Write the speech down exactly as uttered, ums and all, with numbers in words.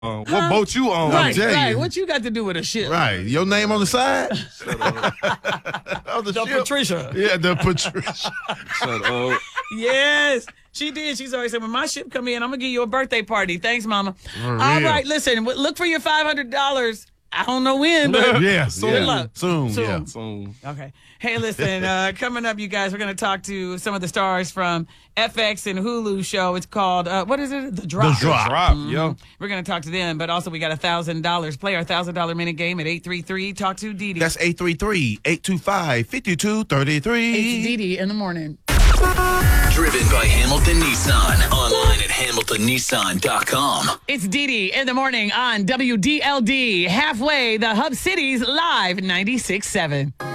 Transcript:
Uh, what boat you on? Right, I'm telling right. you. What you got to do with a ship? Right. Your name on the side? on the The ship? Patricia. Yeah, the Patricia. Shut up. Yes, she did. She's always said, when my ship come in, I'm going to give you a birthday party. Thanks, Mama. For All real. right, listen, w- look for your five hundred dollars. I don't know when, but yeah, soon. yeah. luck. Soon, Soon. yeah. Soon. Okay. Hey, listen, uh, coming up, you guys, we're going to talk to some of the stars from F X and Hulu show. It's called, uh, what is it? The Drop. The Drop. Drop, yo. We're going to talk to them, but also we got one thousand dollars. Play our one thousand dollars minute game at eight three three. Talk to Dee Dee. That's eight three three, eight two five, five two three three. It's Dee Dee in the morning. Driven by Hamilton Nissan. Online at hamilton nissan dot com. It's Dee Dee in the morning on W D L D. Halfway, the Hub Cities live ninety-six point seven.